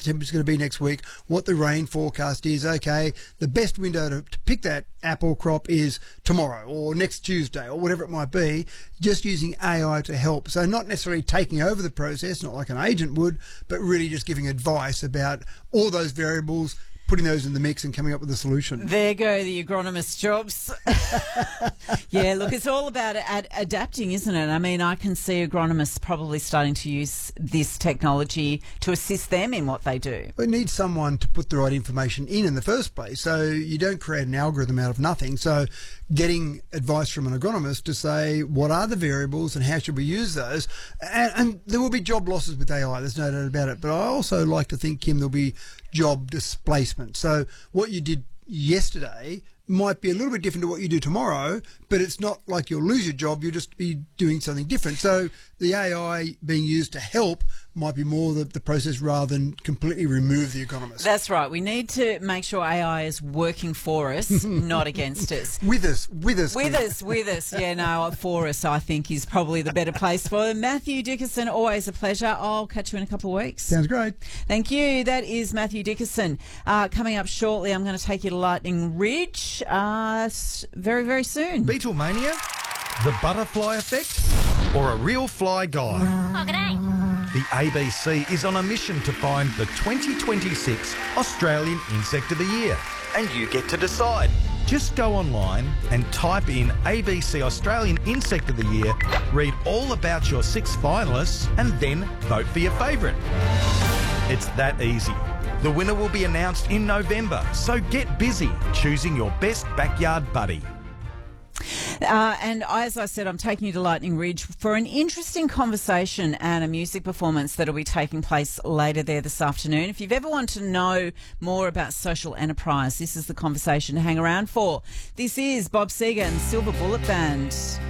temperature's going to be next week, what the rain forecast is. Okay, the best window to pick that apple crop is tomorrow or next Tuesday or whatever it might be, just using AI to help. So not necessarily taking over the process, not like an agent would, but really just giving advice about all those variables, putting those in the mix and coming up with a solution. There go the agronomist jobs. Yeah, look, it's all about adapting, isn't it? I mean, I can see agronomists probably starting to use this technology to assist them in what they do. We need someone to put the right information in the first place, so you don't create an algorithm out of nothing. So getting advice from an agronomist to say what are the variables and how should we use those, and there will be job losses with AI, there's no doubt about it, but I also like to think, Kim, there'll be job displacement. So what you did yesterday might be a little bit different to what you do tomorrow, but it's not like you'll lose your job, you'll just be doing something different. So the AI being used to help might be more the process rather than completely remove the agronomist. That's right. We need to make sure AI is working for us, not against us. With us. With us. Yeah, no, for us, I think, is probably the better place for Matthew Dickerson. Always a pleasure. I'll catch you in a couple of weeks. Sounds great. Thank you. That is Matthew Dickerson. Coming up shortly, I'm going to take you to Lightning Ridge very, very soon. Beatlemania, the butterfly effect, or a real fly guy? Oh, g'day. The ABC is on a mission to find the 2026 Australian Insect of the Year. And you get to decide. Just go online and type in ABC Australian Insect of the Year, read all about your 6 finalists, and then vote for your favourite. It's that easy. The winner will be announced in November, so get busy choosing your best backyard buddy. And as I said, I'm taking you to Lightning Ridge for an interesting conversation and a music performance that will be taking place later there this afternoon. If you've ever wanted to know more about social enterprise, this is the conversation to hang around for. This is Bob Seger and Silver Bullet Band.